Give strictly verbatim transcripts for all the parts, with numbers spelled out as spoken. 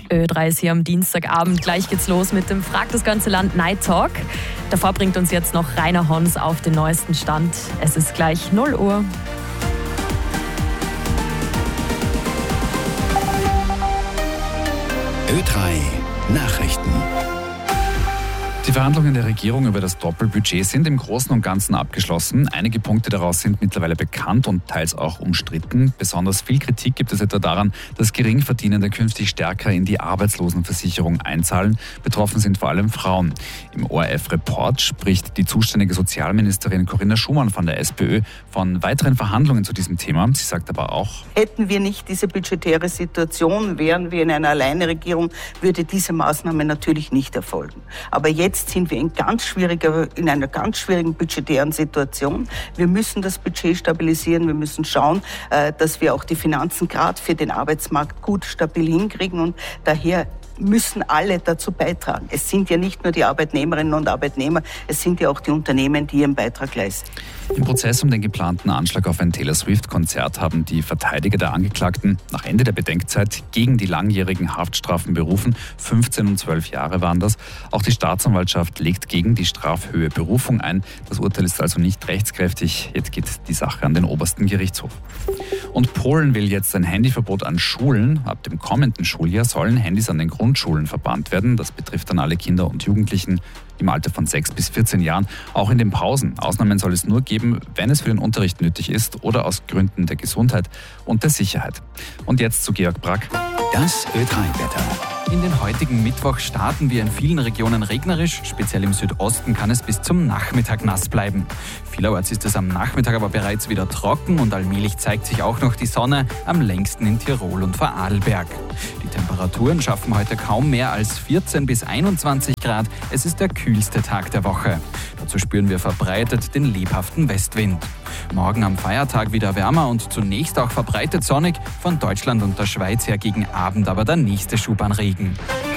Ö drei ist hier am Dienstagabend. Gleich geht's los mit dem Frag das ganze Land Night Talk. Davor bringt uns jetzt noch Rainer Hons auf den neuesten Stand. Es ist gleich null Uhr. Ö drei Nachrichten. Die Verhandlungen der Regierung über das Doppelbudget sind im Großen und Ganzen abgeschlossen. Einige Punkte daraus sind mittlerweile bekannt und teils auch umstritten. Besonders viel Kritik gibt es etwa daran, dass Geringverdienende künftig stärker in die Arbeitslosenversicherung einzahlen. Betroffen sind vor allem Frauen. Im O R F-Report spricht die zuständige Sozialministerin Corinna Schumann von der SPÖ von weiteren Verhandlungen zu diesem Thema. Sie sagt aber auch: Hätten wir nicht diese budgetäre Situation, wären wir in einer Alleineregierung, würde diese Maßnahme natürlich nicht erfolgen. Aber jetzt sind wir in, ganz schwieriger, in einer ganz schwierigen budgetären Situation. Wir müssen das Budget stabilisieren. Wir müssen schauen, dass wir auch die Finanzen gerade für den Arbeitsmarkt gut stabil hinkriegen. Und daher müssen alle dazu beitragen. Es sind ja nicht nur die Arbeitnehmerinnen und Arbeitnehmer, es sind ja auch die Unternehmen, die ihren Beitrag leisten. Im Prozess um den geplanten Anschlag auf ein Taylor Swift-Konzert haben die Verteidiger der Angeklagten nach Ende der Bedenkzeit gegen die langjährigen Haftstrafen berufen. fünfzehn und zwölf Jahre waren das. Auch die Staatsanwaltschaft legt gegen die Strafhöhe Berufung ein. Das Urteil ist also nicht rechtskräftig. Jetzt geht die Sache an den obersten Gerichtshof. Und Polen will jetzt ein Handyverbot an Schulen. Ab dem kommenden Schuljahr sollen Handys an den Grundschulen verbannt werden. Das betrifft dann alle Kinder und Jugendlichen im Alter von sechs bis vierzehn Jahren, auch in den Pausen. Ausnahmen soll es nur geben, wenn es für den Unterricht nötig ist oder aus Gründen der Gesundheit und der Sicherheit. Und jetzt zu Georg Brack. Das Ö drei Wetter. In den heutigen Mittwoch starten wir in vielen Regionen regnerisch. Speziell im Südosten kann es bis zum Nachmittag nass bleiben. Vielerorts ist es am Nachmittag aber bereits wieder trocken und allmählich zeigt sich auch noch die Sonne, am längsten in Tirol und Vorarlberg. Die Temperaturen schaffen heute kaum mehr als vierzehn bis einundzwanzig Grad. Es ist der kühlste Tag der Woche. Dazu spüren wir verbreitet den lebhaften Westwind. Morgen am Feiertag wieder wärmer und zunächst auch verbreitet sonnig. Von Deutschland und der Schweiz her gegen Abend aber der nächste Schub an Regen.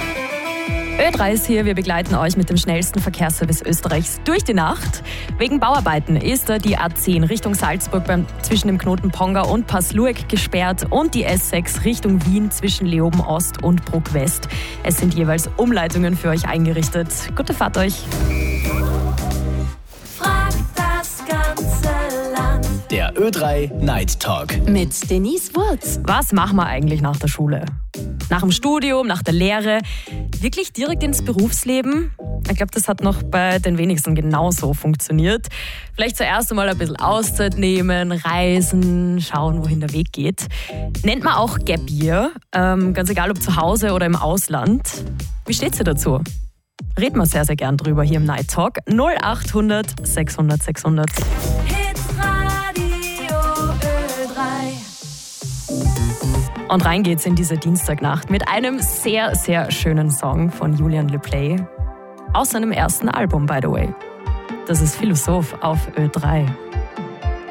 Ö drei ist hier, wir begleiten euch mit dem schnellsten Verkehrsservice Österreichs durch die Nacht. Wegen Bauarbeiten ist da die A zehn Richtung Salzburg beim, zwischen dem Knoten Ponga und Passlueck gesperrt und die S sechs Richtung Wien zwischen Leoben Ost und Bruck West. Es sind jeweils Umleitungen für euch eingerichtet. Gute Fahrt euch! Frag das ganze Land. Der Ö drei Night Talk. Mit Denise Wurz. Was machen wir eigentlich nach der Schule? Nach dem Studium, nach der Lehre? Wirklich direkt ins Berufsleben? Ich glaube, das hat noch bei den wenigsten genauso funktioniert. Vielleicht zuerst einmal ein bisschen Auszeit nehmen, reisen, schauen, wohin der Weg geht. Nennt man auch Gap Year, ähm, ganz egal ob zu Hause oder im Ausland. Wie steht's dir dazu? Reden wir sehr, sehr gern drüber hier im Night Talk. null acht hundert sechshundert sechshundert. Und rein geht's in diese Dienstagnacht mit einem sehr, sehr schönen Song von Julian Le Play. Aus seinem ersten Album, by the way. Das ist Philosoph auf Ö drei.